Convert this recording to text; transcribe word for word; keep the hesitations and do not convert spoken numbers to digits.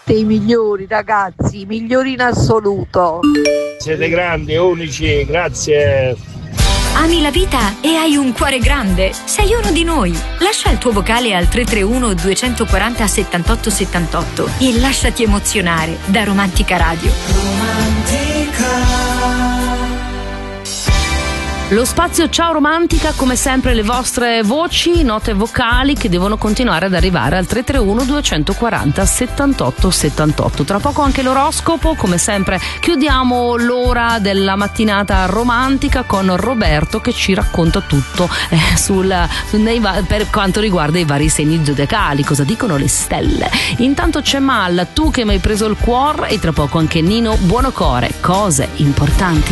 Siete i migliori ragazzi, i migliori in assoluto. Siete grandi, unici, grazie. Ami la vita e hai un cuore grande? Sei uno di noi. Lascia il tuo vocale al tre tre uno due quattro zero settantotto settantotto e lasciati emozionare da Romantica Radio. Romantica. Lo spazio Ciao Romantica, come sempre le vostre voci, note vocali che devono continuare ad arrivare al tre tre uno due quattro zero settantotto settantotto. Tra poco anche l'oroscopo, come sempre chiudiamo l'ora della mattinata romantica con Roberto che ci racconta tutto eh, sul, nei, per quanto riguarda i vari segni zodiacali, cosa dicono le stelle. Intanto c'è Mal, tu che mi hai preso il cuore, e tra poco anche Nino Buonocore, cose importanti.